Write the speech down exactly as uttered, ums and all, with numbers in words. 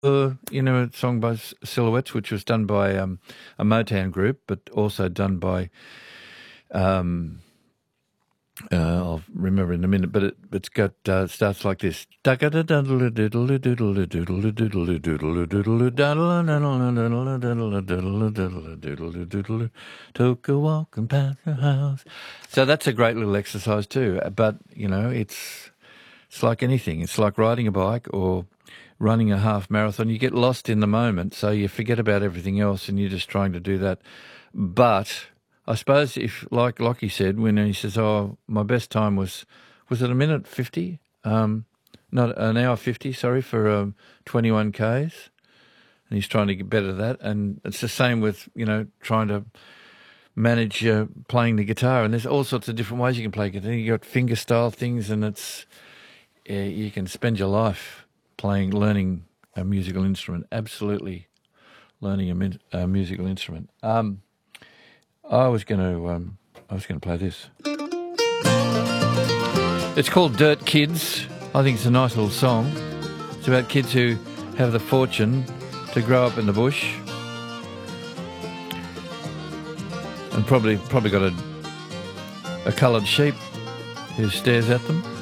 Uh, you know, a song by S- Silhouettes, which was done by um, a Motown group, but also done by, um, uh, I'll remember in a minute, but it, it's got, uh, it starts like this. Took a walking past the house. So that's a great little exercise too. But, you know, it's it's like anything. It's like riding a bike or running a half marathon. You get lost in the moment, so you forget about everything else and you're just trying to do that. But I suppose if, like Lockie said, when he says, oh, my best time was, was it a minute fifty? Um, not an hour fifty, sorry, for um, twenty-one Ks. And he's trying to get better at that. And it's the same with, you know, trying to manage uh, playing the guitar. And there's all sorts of different ways you can play guitar. You got finger style things, and it's, uh, you can spend your life playing, learning a musical instrument. Absolutely learning a, min- a musical instrument. Um, I was going to, um, I was going to play this. It's called Dirt Kids. I think it's a nice little song. It's about kids who have the fortune to grow up in the bush and probably probably got a a coloured sheep who stares at them.